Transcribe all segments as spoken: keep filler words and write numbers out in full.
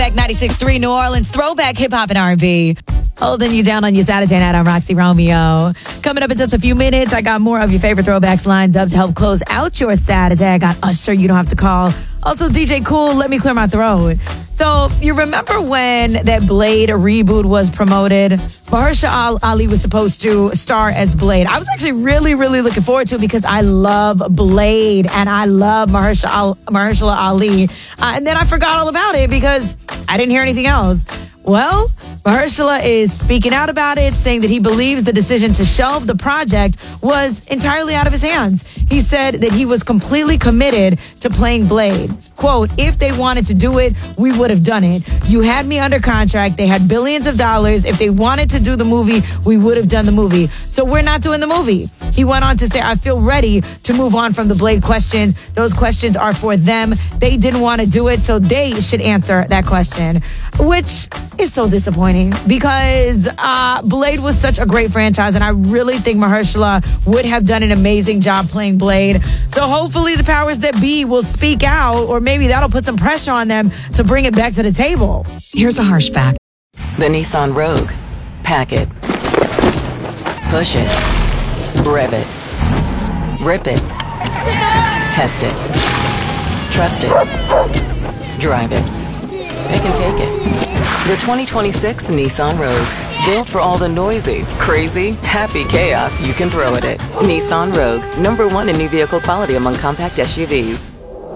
Back ninety-six point three New Orleans, throwback hip-hop and R and B. Holding you down on your Saturday night. I'm Roxy Romeo. Coming up in just a few minutes, I got more of your favorite throwbacks lined up to help close out your Saturday. I got Usher, You Don't Have to Call. Also, D J Cool, Let Me Clear My Throat. So, you remember when that Blade reboot was promoted? Mahershala Ali was supposed to star as Blade. I was actually really, really looking forward to it because I love Blade and I love Mahershala, Mahershala Ali. Uh, and then I forgot all about it because I didn't hear anything else. Well, Mahershala is speaking out about it, saying that he believes the decision to shelve the project was entirely out of his hands. He said that he was completely committed to playing Blade. Quote, if they wanted to do it, we would have done it. You had me under contract. They had billions of dollars. If they wanted to do the movie, we would have done the movie. So we're not doing the movie. He went on to say, I feel ready to move on from the Blade questions. Those questions are for them. They didn't want to do it, so they should answer that question, which is so disappointing because uh, Blade was such a great franchise, and I really think Mahershala would have done an amazing job playing Blade. So hopefully the powers that be will speak out, or maybe that'll put some pressure on them to bring it back to the table. Here's a harsh fact. The Nissan Rogue. Pack it. Push it. Rev it. Rip it. Test it. Trust it. Drive it. Pick and take it. The twenty twenty-six Nissan Rogue. Built for all the noisy, crazy, happy chaos you can throw at it. Nissan Rogue. Number one in new vehicle quality among compact S U Vs.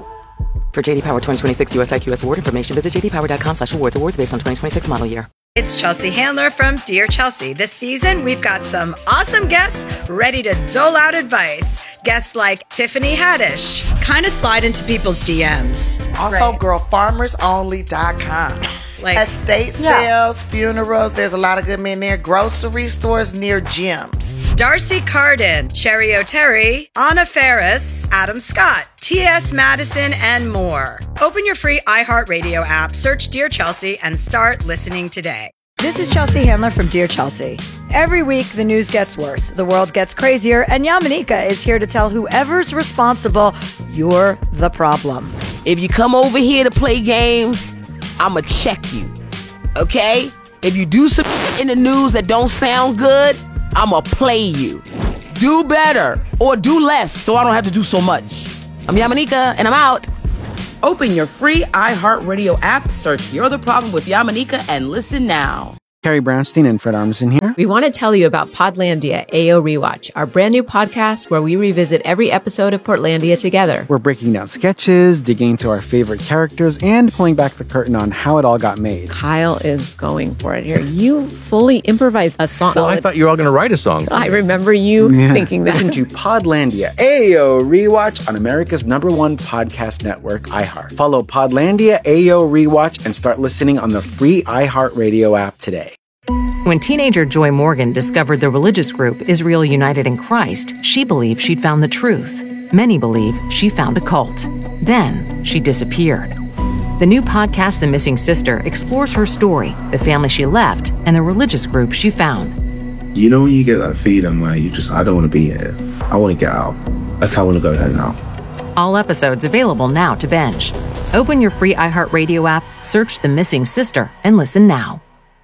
For J D Power twenty twenty-six U S I Q S award information, visit j d power dot com slash awards. Awards based on twenty twenty-six model year. It's Chelsea Handler from Dear Chelsea. This season, we've got some awesome guests ready to dole out advice. Guests like Tiffany Haddish. Kind of slide into people's D Ms. Also, right. girl farmers only dot com. Like, estate yeah. sales, funerals, there's a lot of good men there. Grocery stores near gyms. Darcy Carden, Cherry O'Terry, Anna Ferris, Adam Scott, T S Madison, and more. Open your free iHeartRadio app, search Dear Chelsea, and start listening today. This is Chelsea Handler from Dear Chelsea. Every week, the news gets worse, the world gets crazier, and Yamanika is here to tell whoever's responsible, you're the problem. If you come over here to play games, I'ma check you, okay? If you do some in the news that don't sound good, I'ma play you. Do better or do less so I don't have to do so much. I'm Yamanika and I'm out. Open your free iHeartRadio app, search You're the Problem with Yamanika, and listen now. Carrie Brownstein and Fred Armisen here. We want to tell you about Podlandia A O Rewatch, our brand new podcast where we revisit every episode of Portlandia together. We're breaking down sketches, digging into our favorite characters, and pulling back the curtain on how it all got made. Kyle is going for it here. You fully improvised a song. Well, I thought you were all going to write a song. I remember you yeah. thinking that. Listen to Podlandia A O Rewatch on America's number one podcast network, iHeart. Follow Podlandia A O Rewatch and start listening on the free iHeartRadio app today. When teenager Joy Morgan discovered the religious group Israel United in Christ, she believed she'd found the truth. Many believe she found a cult. Then she disappeared. The new podcast, The Missing Sister, explores her story, the family she left, and the religious group she found. You know when you get that feeling where you just, I don't want to be here. I want to get out. Like, I want to go home now. All episodes available now to binge. Open your free iHeartRadio app, search The Missing Sister, and listen now.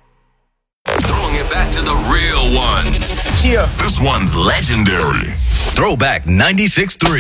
Throwing it back to the real ones. Yeah. This one's legendary. Throwback ninety-six point three.